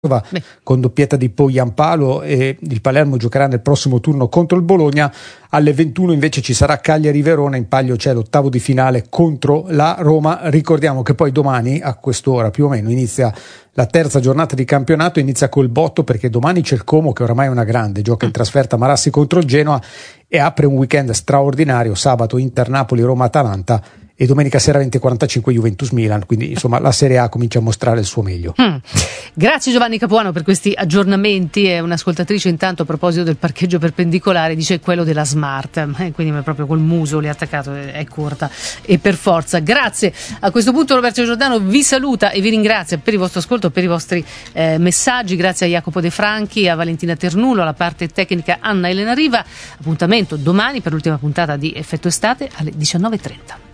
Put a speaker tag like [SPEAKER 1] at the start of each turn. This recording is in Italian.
[SPEAKER 1] con doppietta di Poyampalo, e il Palermo giocherà nel prossimo turno contro il Bologna. Alle 21 invece ci sarà Cagliari-Verona, in palio c'è l'ottavo di finale contro la Roma. Ricordiamo che poi domani a quest'ora più o meno inizia la terza giornata di campionato, inizia col botto perché domani c'è il Como, che oramai è una grande, gioca in trasferta Marassi contro il Genoa e apre un weekend straordinario: sabato Inter Napoli, Roma Atalanta e domenica sera 20:45 Juventus Milan. Quindi insomma la Serie A comincia a mostrare il suo meglio.
[SPEAKER 2] Grazie Giovanni Capuano per questi aggiornamenti. E un'ascoltatrice intanto a proposito del parcheggio perpendicolare dice quello della Smart, quindi proprio col muso lì attaccato, è corta e per forza. Grazie. A questo punto Roberto Giordano vi saluta e vi ringrazia per il vostro ascolto, per i vostri messaggi. Grazie a Jacopo De Franchi, a Valentina Ternulo, alla parte tecnica Anna Elena Riva. Appuntamento domani per l'ultima puntata di Effetto Estate alle 19:30.